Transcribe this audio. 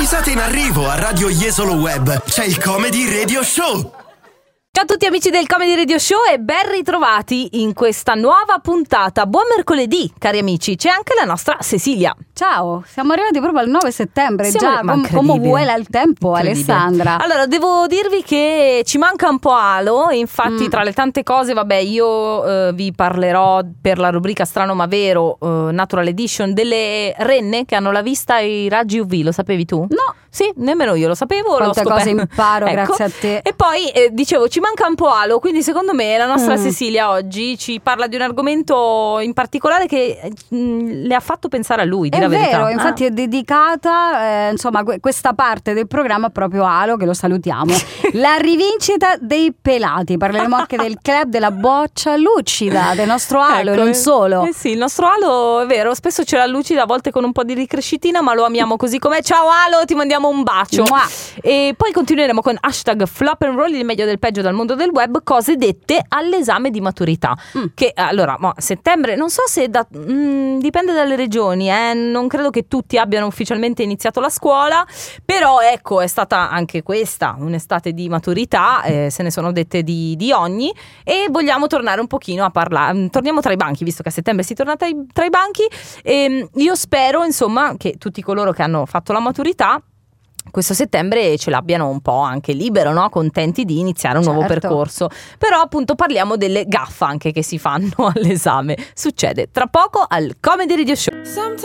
Risate in arrivo a Radio Jesolo Web. C'è il Comedy Radio Show. Ciao a tutti amici del Comedy Radio Show e ben ritrovati in questa nuova puntata. Buon mercoledì cari amici, c'è anche la nostra Cecilia. Ciao, siamo arrivati proprio al 9 settembre, come vuela il tempo Alessandra. Allora devo dirvi che ci manca un po' Alo, infatti tra le tante cose io vi parlerò per la rubrica Strano ma Vero, Natural Edition, delle renne che hanno la vista ai raggi UV, lo sapevi tu? No. Sì, nemmeno io lo sapevo. Quante cose imparo grazie a te. E poi dicevo ci manca un po' Alo, quindi secondo me la nostra Cecilia oggi ci parla di un argomento in particolare che le ha fatto pensare a lui, di la verità. È vero, infatti è dedicata questa parte del programma proprio a Alo, che lo salutiamo. La rivincita dei pelati. Parleremo anche del club della boccia lucida del nostro Alo, e non solo. Sì, il nostro Alo è vero, spesso ce l'ha lucida, a volte con un po' di ricrescitina, ma lo amiamo così com'è. Ciao Alo, ti mandiamo un bacio. Mua. E poi continueremo con hashtag flop and roll, il meglio del peggio dal mondo del web, cose dette all'esame di maturità. Che allora, settembre, non so se dipende dalle regioni, non credo che tutti abbiano ufficialmente iniziato la scuola, però ecco, è stata anche questa un'estate di maturità, se ne sono dette di ogni, e vogliamo tornare un pochino a parlare, torniamo tra i banchi, visto che a settembre si torna tra i banchi, e io spero insomma che tutti coloro che hanno fatto la maturità questo settembre ce l'abbiano un po' anche libero, no? Contenti di iniziare un nuovo percorso. Però appunto parliamo delle gaffe anche che si fanno all'esame. Succede tra poco al Comedy Radio Show.